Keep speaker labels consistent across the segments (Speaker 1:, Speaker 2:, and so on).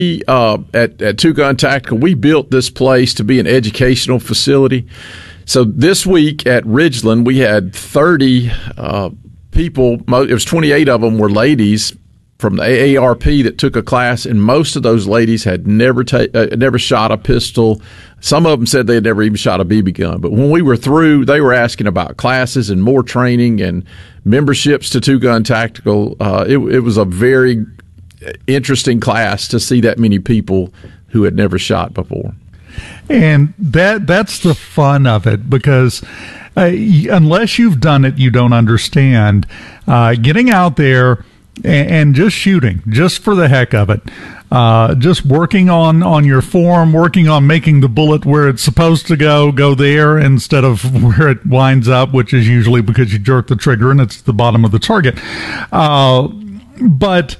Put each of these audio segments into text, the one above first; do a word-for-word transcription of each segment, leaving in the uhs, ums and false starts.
Speaker 1: We, uh, at, at Two Gun Tactical, we built this place to be an educational facility. So this week at Ridgeland, we had thirty uh, people. It was twenty-eight of them were ladies from the A A R P that took a class, and most of those ladies had never ta- uh, never shot a pistol. Some of them said they had never even shot a B B gun. But when we were through, they were asking about classes and more training and memberships to Two Gun Tactical. Uh, it, it was a very interesting class to see that many people who had never shot before.
Speaker 2: And that that's the fun of it, because uh, unless you've done it, you don't understand. Uh, getting out there and, and just shooting, just for the heck of it, uh, just working on, on your form, working on making the bullet where it's supposed to go, go there instead of where it winds up, which is usually because you jerk the trigger and it's the bottom of the target. Uh, but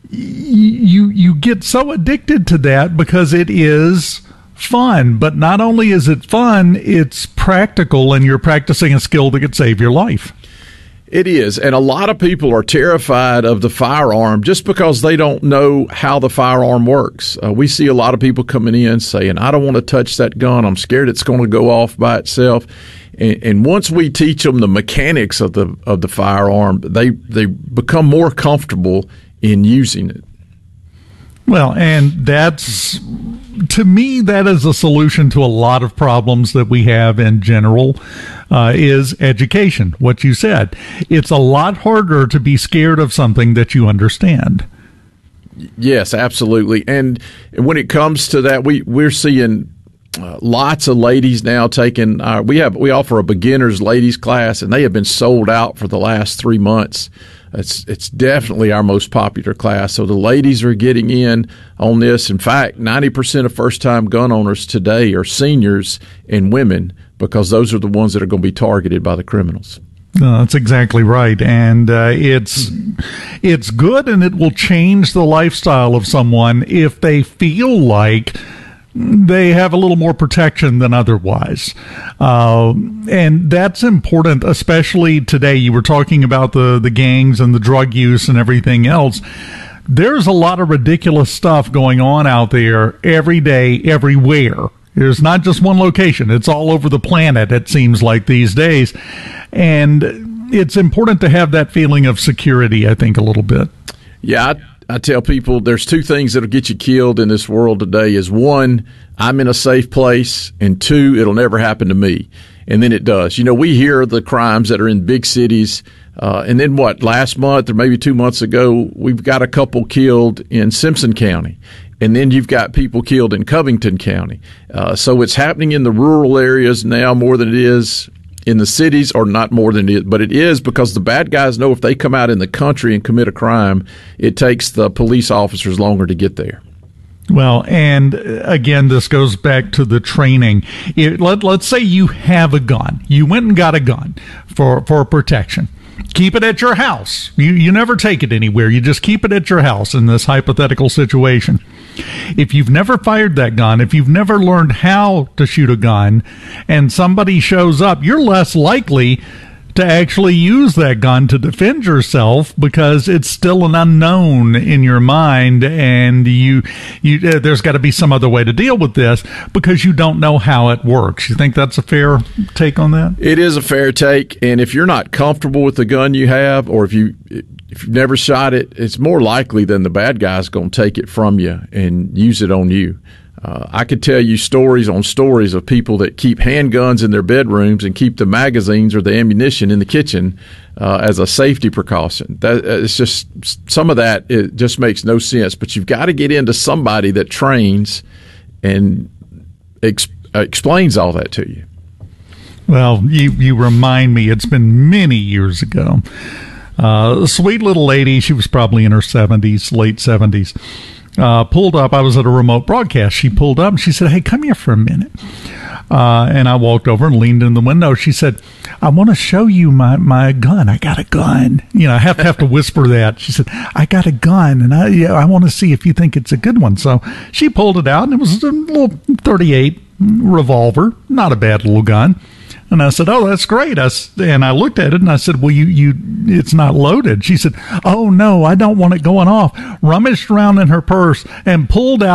Speaker 2: you you get so addicted to that because it is fun. But not only is it fun, it's practical, and you're practicing a skill that could save your life.
Speaker 1: It is, and a lot of people are terrified of the firearm just because they don't know how the firearm works. Uh, we see a lot of people coming in saying, I don't want to touch that gun. I'm scared it's going to go off by itself. And, and once we teach them the mechanics of the of the firearm, they they become more comfortable in using it.
Speaker 2: Well, and that's, to me, that is a solution to a lot of problems that we have in general, uh, is education. What you said. It's a lot harder to be scared of something that you understand.
Speaker 1: Yes, absolutely. And when it comes to that, we, we're seeing uh, lots of ladies now taking our, we have, we offer a beginner's ladies class, and they have been sold out for the last three months. It's it's definitely our most popular class. So the ladies are getting in on this. In fact, ninety percent of first-time gun owners today are seniors and women, because those are the ones that are going to be targeted by the criminals.
Speaker 2: No, that's exactly right. And uh, it's it's good, and it will change the lifestyle of someone if they feel like they have a little more protection than otherwise. Uh, and that's important, especially today. You were talking about the, the gangs and the drug use and everything else. There's a lot of ridiculous stuff going on out there every day, everywhere. There's not just one location. It's all over the planet, it seems like these days. And it's important to have that feeling of security, I think, a little bit.
Speaker 1: Yeah, I- I tell people there's two things that'll get you killed in this world today. Is one, I'm in a safe place, and two, it'll never happen to me. And then it does. You know, we hear the crimes that are in big cities, uh, and then what, last month or maybe two months ago, we've got a couple killed in Simpson County. And then you've got people killed in Covington County. Uh, so it's happening in the rural areas now more than it is in the cities, or not more than it, but it is, because the bad guys know if they come out in the country and commit a crime, it takes the police officers longer to get there.
Speaker 2: Well, and again, this goes back to the training. It, let, let's say you have a gun. You went and got a gun for, for protection. Keep it at your house. You, you never take it anywhere. You just keep it at your house in this hypothetical situation. If you've never fired that gun, if you've never learned how to shoot a gun, and somebody shows up, you're less likely to actually use that gun to defend yourself, because it's still an unknown in your mind, and you, you uh, there's got to be some other way to deal with this because you don't know how it works. You think that's a fair take on that?
Speaker 1: It is a fair take, and if you're not comfortable with the gun you have, or if you if you've never shot it, it's more likely than the bad guy's going to take it from you and use it on you. Uh, I could tell you stories on stories of people that keep handguns in their bedrooms and keep the magazines or the ammunition in the kitchen uh, as a safety precaution. That, it's just, some of that, it just makes no sense. But you've got to get into somebody that trains and ex- explains all that to you.
Speaker 2: Well, you, you remind me, it's been many years ago. Uh, a sweet little lady, she was probably in her seventies, late seventies. Uh, pulled up. I was at a remote broadcast. She pulled up and she said, "Hey, come here for a minute." Uh, and I walked over and leaned in the window. She said, "I want to show you my, my gun. I got a gun." You know, I have to have to whisper that. She said, "I got a gun, and I yeah, I want to see if you think it's a good one." So she pulled it out, and it was a little thirty-eight revolver, not a bad little gun. And I said, oh, that's great. I, and I looked at it and I said, well, you, you, it's not loaded. She said, oh, no, I don't want it going off. Rummaged around in her purse and pulled out